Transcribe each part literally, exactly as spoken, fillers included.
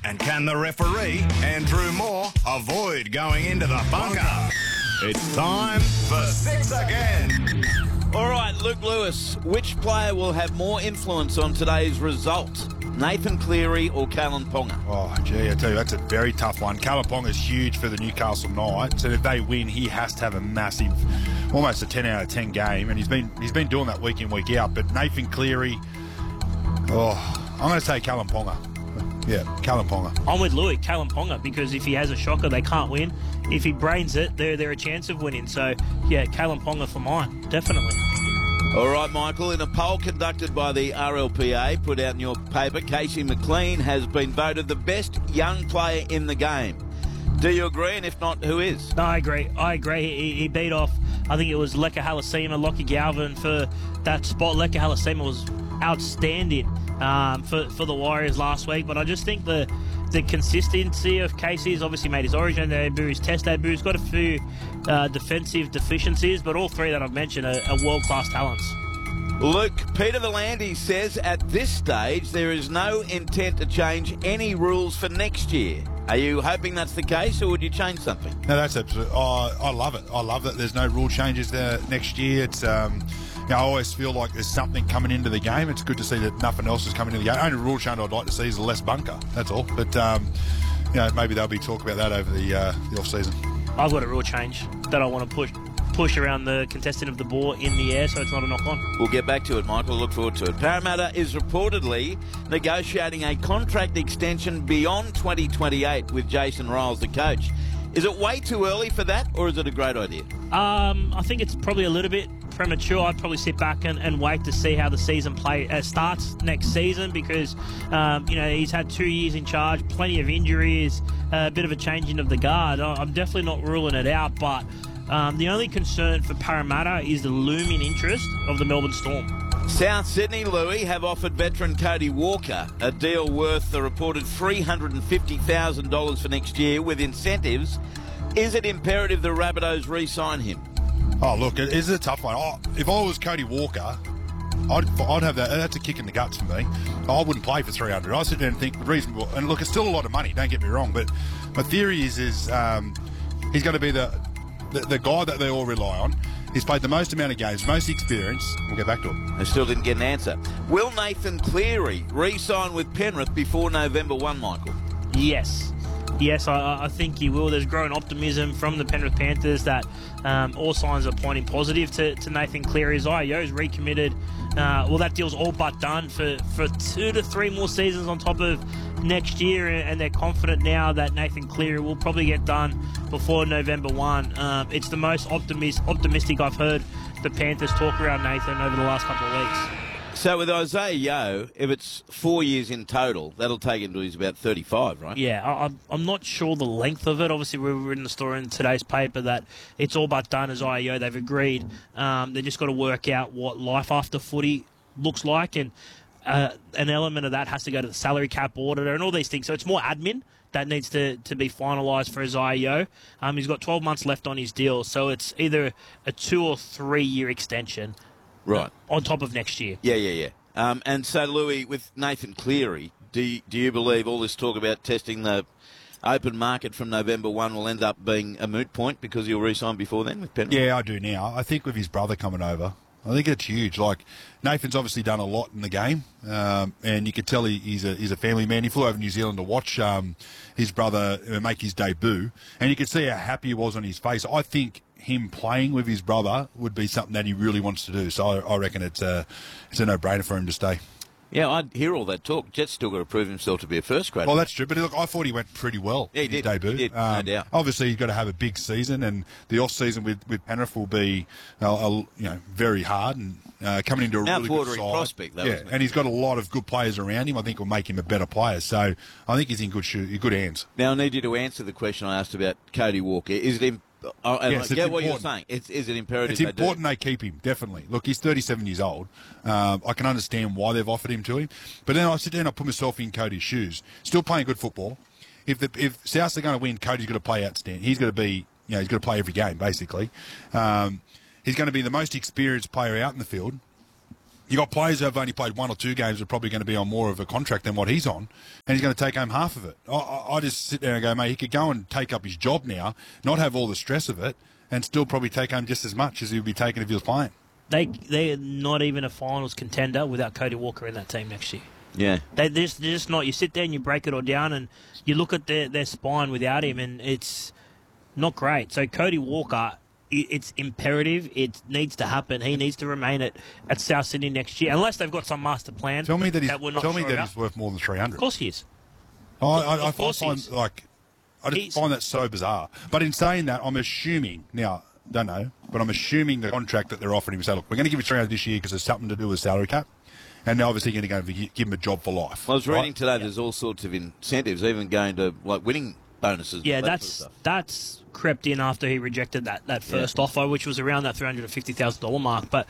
And can the referee, Andrew Moore, avoid going into the bunker? It's time for Six Again. All right, Luke Lewis, which player will have more influence on today's result? Nathan Cleary or Kalyn Ponga? Oh, gee, I tell you, that's a very tough one. Kalyn Ponga is huge for the Newcastle Knights, and if they win, he has to have a massive, almost a ten out of ten game, and he's been he's been doing that week in, week out. But Nathan Cleary, oh, I'm going to say Kalyn Ponga. Yeah, Kalyn Ponga. I'm with Louis, Kalyn Ponga, because if he has a shocker, they can't win. If he brains it, they're, they're a chance of winning. So, yeah, Kalyn Ponga for mine, definitely. All right, Michael, in a poll conducted by the R L P A, put out in your paper, Casey McLean has been voted the best young player in the game. Do you agree? And if not, who is? No, I agree. I agree. He, he beat off, I think it was Leka Halasima, Lockie Galvin for that spot. Leka Halasima was outstanding um, for, for the Warriors last week. But I just think the the consistency of Casey has obviously made his origin debut, his test debut. He's got a few uh, defensive deficiencies, but all three that I've mentioned are, are world-class talents. Luke, Peter V'landys says at this stage there is no intent to change any rules for next year. Are you hoping that's the case, or would you change something? No, that's absolutely. Oh, I love it. I love that there's no rule changes there next year. It's um, you know, I always feel like there's something coming into the game. It's good to see that nothing else is coming into the game. Only rule change I'd like to see is a less bunker. That's all. But um, you know, maybe there'll be talk about that over the uh, the off season. I've got a rule change that I want to push. push around the contestant of the ball in the air so it's not a knock-on. We'll get back to it, Michael. Look forward to it. Parramatta is reportedly negotiating a contract extension beyond twenty twenty-eight with Jason Ryles, the coach. Is it way too early for that, or is it a great idea? Um, I think it's probably a little bit premature. I'd probably sit back and, and wait to see how the season play uh, starts next season because, um, you know, he's had two years in charge, plenty of injuries, uh, a bit of a changing of the guard. I'm definitely not ruling it out, but Um, the only concern for Parramatta is the looming interest of the Melbourne Storm. South Sydney, Louis, have offered veteran Cody Walker a deal worth the reported three hundred fifty thousand dollars for next year with incentives. Is it imperative the Rabbitohs re-sign him? Oh, look, it is a tough one. Oh, if I was Cody Walker, I'd, I'd have that. That's a kick in the guts for me. I wouldn't play for three hundred. I sit there and think reasonable. And look, it's still a lot of money. Don't get me wrong, but my theory is is um, he's going to be the The, the guy that they all rely on. He's played the most amount of games, most experience. We'll get back to it. I still didn't get an answer. Will Nathan Cleary re-sign with Penrith before November first, Michael? Yes. Yes, I, I think he will. There's growing optimism from the Penrith Panthers that um, all signs are pointing positive to, to Nathan Cleary. His I O is recommitted. Uh, well, that deal's all but done for, for two to three more seasons on top of next year, and they're confident now that Nathan Cleary will probably get done before November first. Um, it's the most optimist, optimistic I've heard the Panthers talk around Nathan over the last couple of weeks. So with Isaiah Yeo, if it's four years in total, that'll take him to he's about thirty-five, right? Yeah, I, I'm- I'm not sure the length of it. Obviously, we've written the story in today's paper that it's all but done as I E O. They've agreed. Um, they just got to work out what life after footy looks like, and uh, an element of that has to go to the salary cap auditor and all these things. So it's more admin that needs to, to be finalised for his I E O. Um, he's got twelve months left on his deal, so it's either a two or three year extension. Right. On top of next year. Yeah, yeah, yeah. Um, and so, Louis, with Nathan Cleary, do you, do you believe all this talk about testing the open market from November first will end up being a moot point because he'll re-sign before then with Penrith? Yeah, I do now. I think with his brother coming over, I think it's huge. Like, Nathan's obviously done a lot in the game, um, and you could tell he, he's a he's a family man. He flew over to New Zealand to watch um, his brother make his debut, and you could see how happy he was on his face. I think him playing with his brother would be something that he really wants to do. So I, I reckon it's a, it's a no-brainer for him to stay. Yeah, I'd hear all that talk. Jet's still got to prove himself to be a first grader. Well, that's true. But look, I thought he went pretty well Yeah, he in his did. debut. He did, no Um, doubt. Obviously, he's got to have a big season, and the off season with, with Penrith will be, uh, a, you know, very hard and uh, coming into a really good Mouth-watering side. prospect, though, yeah, isn't it? and he's got a lot of good players around him. I think will make him a better player. So I think he's in good shoe, good hands. Now, I need you to answer the question I asked about Cody Walker. Is it im- oh, and Yes, I it's get what you're important. saying. It's, is it imperative It's they do? important they keep him, definitely. Look, he's thirty-seven years old. Um, I can understand why they've offered him to him. But then I sit down and I put myself in Cody's shoes. Still playing good football. If the if Souths are going to win, Cody's got to play outstanding. He's got to be, you know, he's got to play every game, basically. Um, he's going to be the most experienced player out in the field. You got players who have only played one or two games are probably going to be on more of a contract than what he's on, and he's going to take home half of it. I, I, I just sit there and go, mate, he could go and take up his job now, not have all the stress of it, and still probably take home just as much as he would be taking if he was playing. They they're not even a finals contender without Cody Walker in that team next year. Yeah. They, they're, just, they're just not. You sit there and you break it all down, and you look at their, their spine without him, and it's not great. So Cody Walker, it's imperative. It needs to happen. He needs to remain at, at South Sydney next year, unless they've got some master plan. Tell me that he's, that we're not tell me sure that about. he's worth more than three hundred. Of course he is. I, I, I, I Of course he find is. like I just He's- find that so bizarre. But in saying that, I'm assuming now. Don't know, but I'm assuming the contract that they're offering him. Say, look, we're going to give you three hundred this year because there's something to do with salary cap, and they're obviously going to go and give him a job for life. Well, I was reading right? today there's all sorts of incentives, even going to like winning bonuses. Yeah, that that's sort of stuff. that's crept in after he rejected that, that first Yeah. offer, which was around that three hundred fifty thousand dollars mark. But,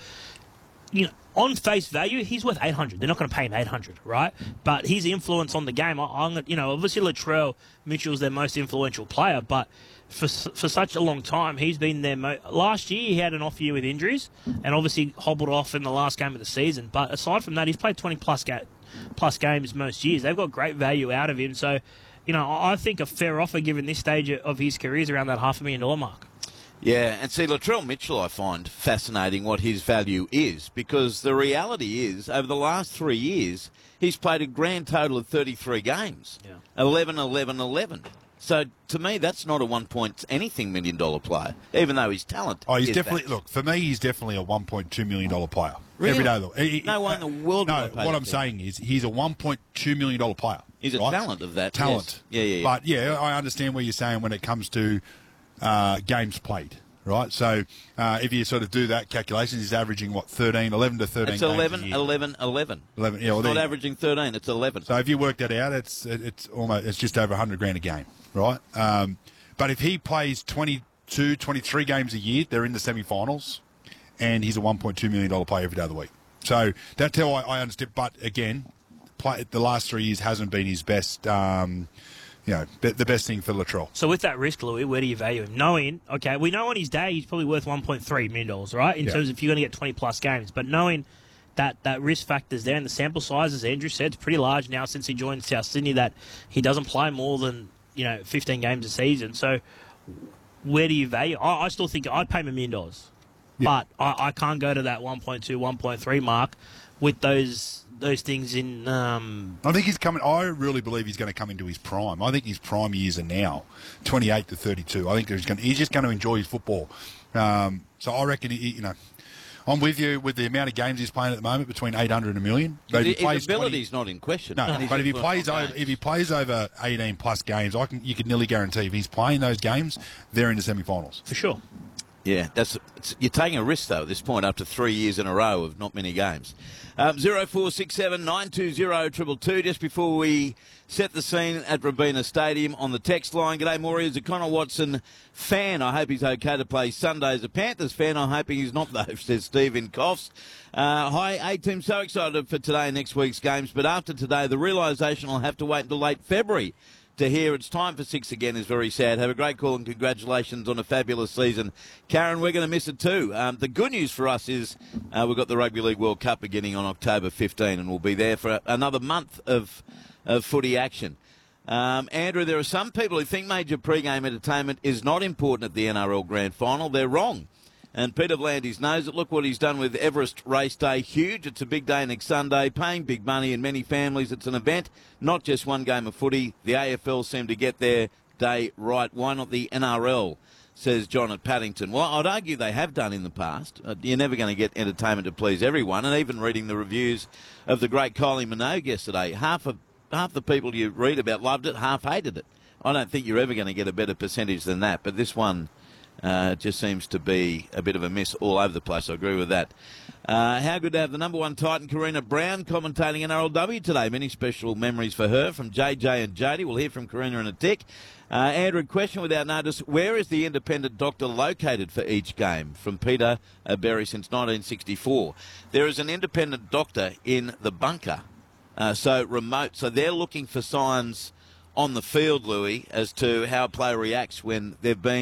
you know, on face value, he's worth eight hundred. They're not going to pay him eight hundred, right? But his influence on the game, I, I'm, you know, obviously Latrell Mitchell's their most influential player, but for for such a long time, he's been their mo- last year he had an off year with injuries and obviously hobbled off in the last game of the season. But aside from that, he's played twenty plus ga- plus games most years. They've got great value out of him. So, you know, I I think a fair offer given this stage of his career is around that half a million dollar mark. Yeah, and see, Latrell Mitchell I find fascinating what his value is, because the reality is, over the last three years, he's played a grand total of thirty-three games. Yeah. eleven, eleven, eleven. So, to me, that's not a one point anything million dollar player, even though his talent Oh, he's is definitely that. look for me. He's definitely a one point two million dollar player Really? every day. Look, he- he- No one in the world No, would pay what that I'm to saying is he's a one point two million dollar player. He's a right? talent of that. Talent. Yes. Yeah, yeah, yeah. But yeah, I understand what you're saying when it comes to uh, games played. Right, so uh, if you sort of do that calculation, he's averaging what thirteen, eleven to thirteen. It's games a eleven, year. eleven, eleven. eleven. Yeah, well, It's there not you go. averaging thirteen, it's eleven. So if you work that out, it's it's almost it's just over one hundred grand a game, right? Um, but if he plays twenty-two, twenty-three games a year, they're in the semi-finals, and he's a one point two million dollar player every day of the week. So that's how I, I understand. But again, play, the last three years hasn't been his best. Um, you know, be, the best thing for Latrell. So with that risk, Louis, where do you value him? Knowing, okay, we know on his day he's probably worth one point three million dollars, right? In Yeah. terms of if you're going to get twenty plus games. But knowing that that risk factor's there and the sample size, as Andrew said, is pretty large now since he joined South Sydney, that he doesn't play more than, you know, fifteen games a season. So where do you value? I, I still think I'd pay him a million dollars. Yeah. But I, I can't go to that one point two, one point three mark with those those things in... Um, I think he's coming. I really believe he's going to come into his prime. I think his prime years are now, twenty-eight to thirty-two. I think he's going. He's just going to enjoy his football. Um, so I reckon, he, you know, I'm with you with the amount of games he's playing at the moment, between eight hundred and a million. But if he His plays ability's not in question. No, And his but if he influence plays on over, games. if he plays over eighteen plus games, I can you could nearly guarantee if he's playing those games, they're in the semi-finals. for sure. Yeah, that's it's, you're taking a risk though at this point, after three years in a row of not many games. Um, zero four six seven nine two zero triple two. Just before we set the scene at Robina Stadium on the text line. G'day, Maury. As a Connor Watson fan, I hope he's okay to play Sunday. As a Panthers fan, I'm hoping he's not though, says Steve in Coughs. Uh, hi, A-Team. So excited for today and next week's games, but after today, the realisation I'll have to wait until late February to hear it's time for six again is very sad. Have a great call and congratulations on a fabulous season. Karen, we're going to miss it too. Um, the good news for us is uh, we've got the Rugby League World Cup beginning on October fifteenth and we'll be there for another month of, of footy action. Um, Andrew, there are some people who think major pre-game entertainment is not important at the N R L Grand Final. They're wrong. And Peter Vlandis knows it. Look what he's done with Everest Race Day. Huge. It's a big day next Sunday, paying big money in many families. It's an event, not just one game of footy. The A F L seem to get their day right. Why not the N R L, says John at Paddington. Well, I'd argue they have done in the past. Uh, you're never going to get entertainment to please everyone. And even reading the reviews of the great Kylie Minogue yesterday, half of half the people you read about loved it, half hated it. I don't think you're ever going to get a better percentage than that. But this one... Uh, just seems to be a bit of a miss all over the place. I agree with that. Uh, how good to have the number one Titan, Karina Brown, commentating N R L W today. Many special memories for her from J J and Jody. We'll hear from Karina in a tick. Uh, Andrew, question without notice. Where is the independent doctor located for each game? From Peter uh, Berry since nineteen sixty-four. There is an independent doctor in the bunker, uh, so remote. So they're looking for signs on the field, Louis, as to how a player reacts when they've been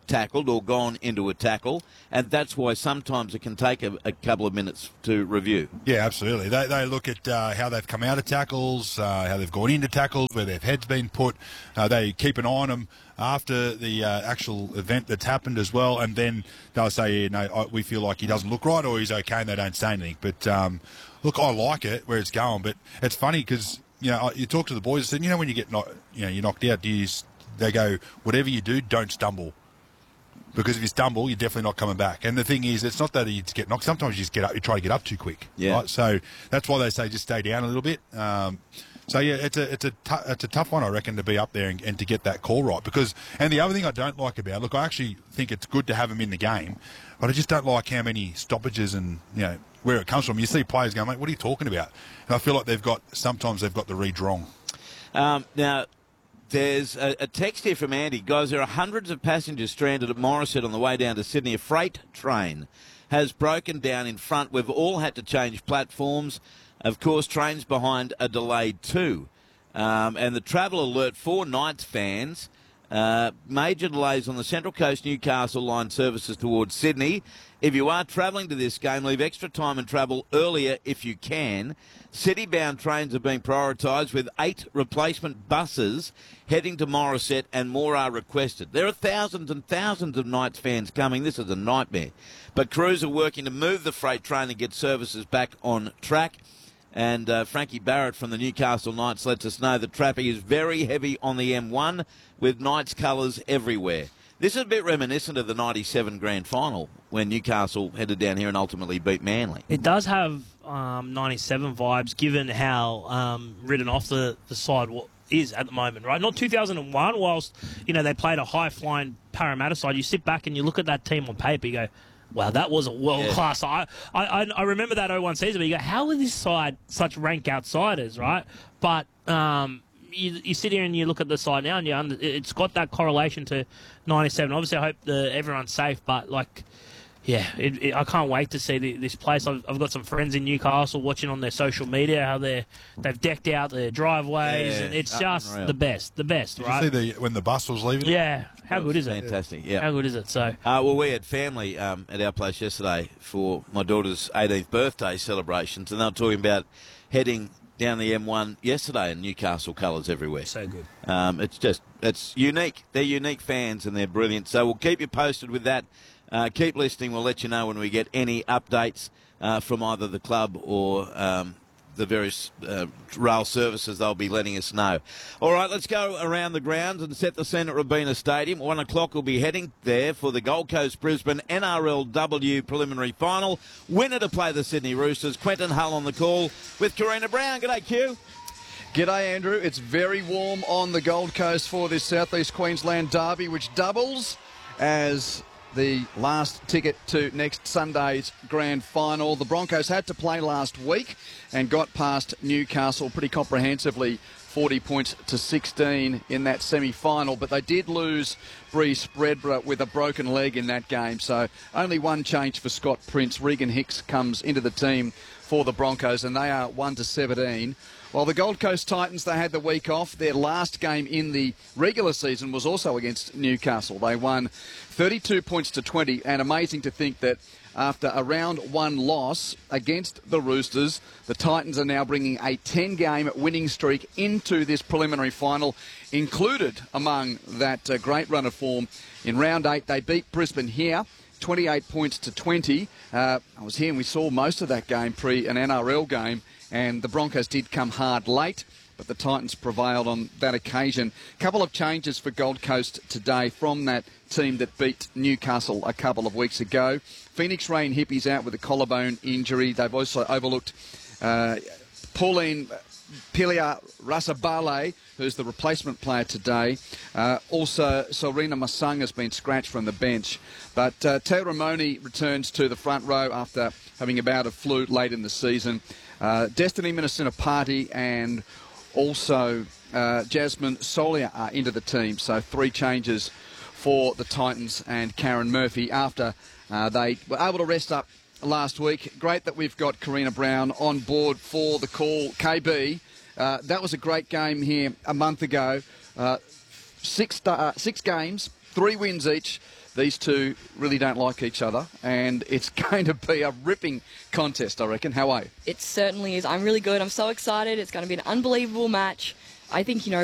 tackled or gone into a tackle, and that's why sometimes it can take a, a couple of minutes to review. Yeah, absolutely. They, they look at uh, how they've come out of tackles, uh, how they've gone into tackles, where their head's been put. Uh, they keep an eye on them after the uh, actual event that's happened as well, and then they'll say, yeah, no, we feel like he doesn't look right or he's okay, and they don't say anything. But, um, look, I like it where it's going, but it's funny because, you know, you talk to the boys and said, you know, when you get knocked, you know, you're knocked out, do you, they go, whatever you do, don't stumble. Because if you stumble, you're definitely not coming back. And the thing is, it's not that you just get knocked. Sometimes you just get up, you try to get up too quick. Yeah. Right? So that's why they say just stay down a little bit. Um, so yeah, it's a it's a t- it's a tough one, I reckon, to be up there and, and to get that call right. Because and the other thing I don't like about it, look, I actually think it's good to have them in the game, but I just don't like how many stoppages and you know where it comes from. You see players going, mate, what are you talking about? And I feel like they've got sometimes they've got the read wrong. Um, now. There's a, a text here from Andy. Guys, there are hundreds of passengers stranded at Morisset on the way down to Sydney. A freight train has broken down in front. We've all had to change platforms. Of course, trains behind are delayed too. Um, and the travel alert for Knights fans, uh, major delays on the Central Coast Newcastle line services towards Sydney. If you are travelling to this game, leave extra time and travel earlier if you can. City-bound trains are being prioritised with eight replacement buses heading to Morisset, and more are requested. There are thousands and thousands of Knights fans coming. This is a nightmare. But crews are working to move the freight train and get services back on track. And uh, Frankie Barrett from the Newcastle Knights lets us know that traffic is very heavy on the M one with Knights colours everywhere. This is a bit reminiscent of the ninety-seven grand final when Newcastle headed down here and ultimately beat Manly. It does have um, ninety-seven vibes, given how um, written off the, the side is at the moment, right? Not two thousand one, whilst, you know, they played a high-flying Parramatta side. You sit back and you look at that team on paper, you go, wow, that was a world-class side. I, I, I remember that oh one season, but you go, how are this side such rank outsiders, right? But um, you, you sit here and you look at the side now, and you under, it's got that correlation to ninety-seven. Obviously, I hope the, everyone's safe, but, like, yeah, it, it, I can't wait to see the, this place. I've, I've got some friends in Newcastle watching on their social media how they they've decked out their driveways, Yeah, and it's up just and around. the best, the best, Did right? you see the when the bus was leaving? Yeah, how good is it? Fantastic, yeah. How good is it? So, Uh, well, we had family um, at our place yesterday for my daughter's eighteenth birthday celebrations, and they were talking about heading down the M one yesterday and Newcastle colours everywhere. so good. Um, it's just, it's unique. They're unique fans and they're brilliant. So we'll keep you posted with that. Uh, keep listening. We'll let you know when we get any updates uh, from either the club or um, the various uh, rail services. They'll be letting us know. All right, let's go around the grounds and set the scene at Robina Stadium. One o'clock we'll be heading there for the Gold Coast Brisbane N R L W preliminary final. Winner to play the Sydney Roosters. Quentin Hull on the call with Karina Brown. G'day, Q. G'day, Andrew. It's very warm on the Gold Coast for this South East Queensland derby, which doubles as the last ticket to next Sunday's grand final. The Broncos had to play last week and got past Newcastle pretty comprehensively, forty points to sixteen in that semi-final, but they did lose Bree Spreadborough with a broken leg in that game, so only one change for Scott Prince. Regan Hicks comes into the team for the Broncos, and they are one to seventeen. While the Gold Coast Titans, they had the week off. Their last game in the regular season was also against Newcastle. They won thirty-two points to twenty, and amazing to think that after a round one loss against the Roosters, the Titans are now bringing a ten-game winning streak into this preliminary final, included among that uh, great run of form. In round eight, they beat Brisbane here, twenty-eight points to twenty. Uh, I was here and we saw most of that game pre an N R L game, and the Broncos did come hard late, but the Titans prevailed on that occasion. A couple of changes for Gold Coast today from that team that beat Newcastle a couple of weeks ago. Phoenix Rain Hippie's out with a collarbone injury. They've also overlooked uh, Pauline Pilia Rasabale, who's the replacement player today. Uh, also, Serena Masung has been scratched from the bench. But uh, Teo Ramoni returns to the front row after having a bout of flu late in the season. Uh, Destiny Minnesota and also uh, Jasmine Solia are into the team. So three changes for the Titans and Karen Murphy after uh, they were able to rest up last week. Great that we've got Karina Brown on board for the call. K B, uh, that was a great game here a month ago. Uh, six, uh, six games, three wins each. These two really don't like each other, and it's going to be a ripping contest, I reckon. How are you? It certainly is. I'm really good. I'm so excited. It's going to be an unbelievable match. I think, you know,